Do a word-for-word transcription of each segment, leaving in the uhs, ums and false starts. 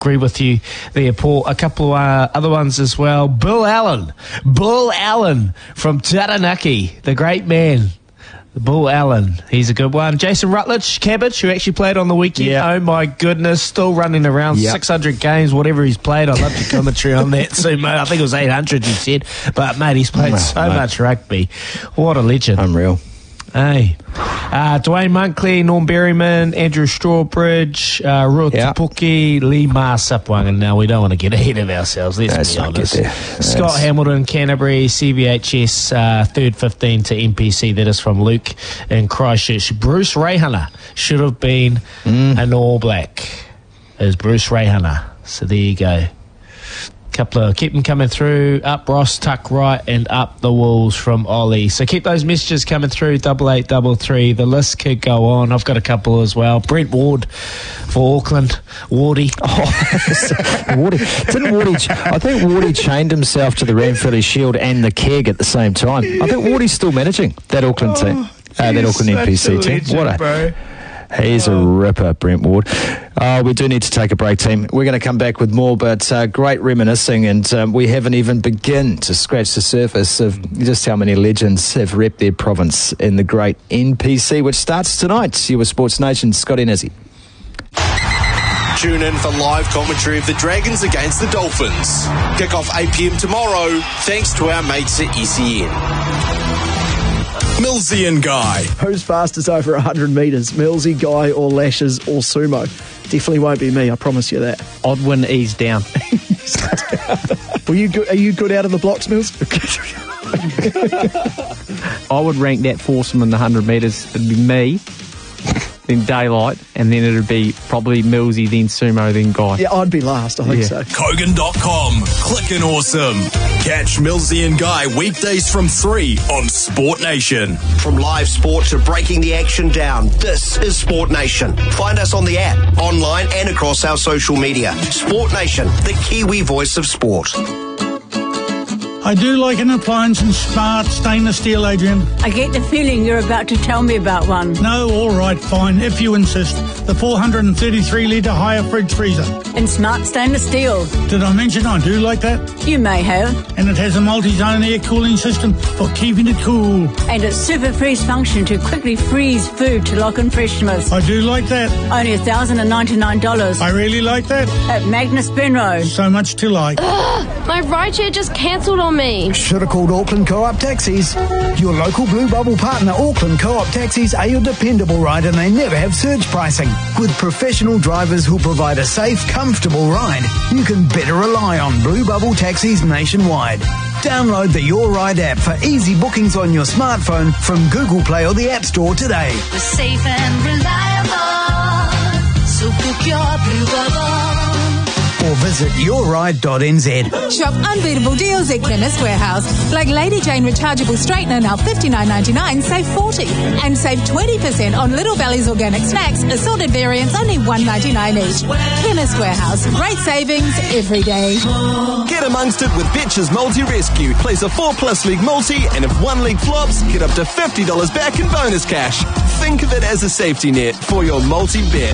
agree with you there, Paul. A couple of uh, other ones as well. Bill Allen. Bill Allen from Taranaki, the great man. Bull Allen, he's a good one. Jason Rutledge, Cabbage, who actually played on the weekend. Yep. Oh my goodness, still running around yep. six hundred games, whatever he's played. I love your commentary on that too, mate. I think it was eight hundred, you said. But, mate, he's played oh, so mate. much rugby. What a legend. Unreal. Hey. Uh, Dwayne Monkley, Norm Berryman, Andrew Strawbridge, uh, Rua yep. Tupuki, Lee Marsupwang. Now, we don't want to get ahead of ourselves, let's That's be honest. Scott That's... Hamilton, Canterbury, C V H S, uh, third fifteen to N P C. That is from Luke in Christchurch. Bruce Rehana should have been mm. an All Black. Is Bruce Rehana. So there you go. Couple of keep them coming through. Up Ross, tuck right, and up the Wolves from Ollie. So keep those messages coming through. Double eight double three. The list could go on. I've got a couple as well. Brent Ward for Auckland. Wardy. Oh, Wardy. Didn't Wardy? I think Wardy chained himself to the Ranfurly Shield and the keg at the same time. I think Wardy's still managing that Auckland oh, team. Uh, that Auckland N P C team. Legend, what a. Bro. He's a ripper, Brent Ward. Uh, we do need to take a break, team. We're going to come back with more, but uh, great reminiscing, and um, we haven't even begun to scratch the surface of just how many legends have repped their province in the great N P C, which starts tonight. You were Sports Nation, Scotty Nizzi. Tune in for live commentary of the Dragons against the Dolphins. Kick off eight p.m. tomorrow, thanks to our mates at E C N. Millsy and Guy. Who's fastest over one hundred metres? Millsy, Guy, or Lashes, or Sumo? Definitely won't be me, I promise you that. Odwin, ease down. Were you go- are you good out of the blocks, Mills? I would rank that foursome in the one hundred metres. It'd be me, then Daylight, and then it'd be probably Millsy, then Sumo, then Guy. Yeah, I'd be last, I think yeah. so. Kogan dot com. Clickin' awesome. Catch Millsy and Guy weekdays from three on Sport Nation. From live sport to breaking the action down, this is Sport Nation. Find us on the app, online and across our social media. Sport Nation, the Kiwi voice of sport. I do like an appliance in smart stainless steel, Adrian. I get the feeling you're about to tell me about one. No, all right, fine, if you insist. The four hundred thirty-three litre higher fridge freezer. In smart stainless steel. Did I mention I do like that? You may have. And it has a multi-zone air cooling system for keeping it cool. And its super freeze function to quickly freeze food to lock in freshness. I do like that. Only one thousand ninety-nine dollars. I really like that. At Magnus Benro. So much to like. Ugh, my rideshare just cancelled on me. Should have called Auckland Co-op Taxis. Your local Blue Bubble partner, Auckland Co-op Taxis, are your dependable ride, and they never have surge pricing. With professional drivers who provide a safe, comfortable ride, you can better rely on Blue Bubble Taxis nationwide. Download the Your Ride app for easy bookings on your smartphone from Google Play or the App Store today. We're safe and reliable, so book your Blue Bubble. Or visit your ride dot n z. Shop unbeatable deals at Chemist Warehouse. Like Lady Jane rechargeable straightener now fifty-nine ninety-nine, save forty. And save twenty percent on Little Valley's organic snacks, assorted variants, only one ninety-nine each. Chemist Warehouse. Great savings every day. Get amongst it with Betches Multi-Rescue. Place a four plus league multi, and if one league flops, get up to fifty dollars back in bonus cash. Think of it as a safety net for your multi-bet.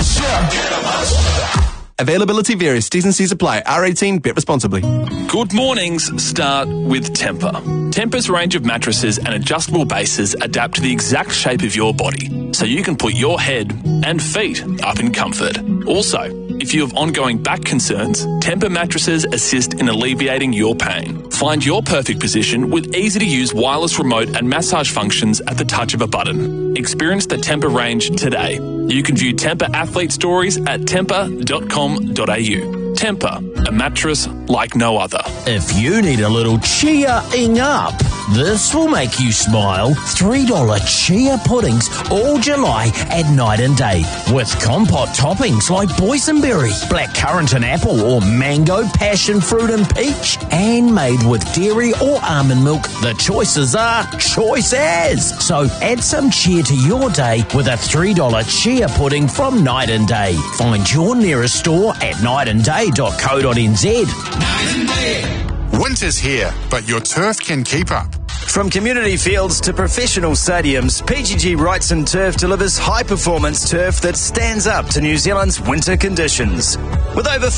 Availability varies. T's and C's apply. R eighteen. Bet responsibly. Good mornings start with Tempur. Tempur's range of mattresses and adjustable bases adapt to the exact shape of your body, so you can put your head and feet up in comfort. Also, if you have ongoing back concerns, Tempur mattresses assist in alleviating your pain. Find your perfect position with easy-to-use wireless remote and massage functions at the touch of a button. Experience the Tempur range today. You can view Tempur athlete stories at tempur dot com dot a u. Tempur, a mattress like no other. If you need a little cheer-ing up, this will make you smile. three dollars chia puddings all July at Night and Day. With compote toppings like boysenberry, blackcurrant and apple, or mango, passion fruit and peach. And made with dairy or almond milk, the choices are choice as. So add some cheer to your day with a three dollars chia pudding from Night and Day. Find your nearest store at night and day dot co dot n z. Winter's here, but your turf can keep up. From community fields to professional stadiums, P G G Wrightson Turf delivers high-performance turf that stands up to New Zealand's winter conditions. With over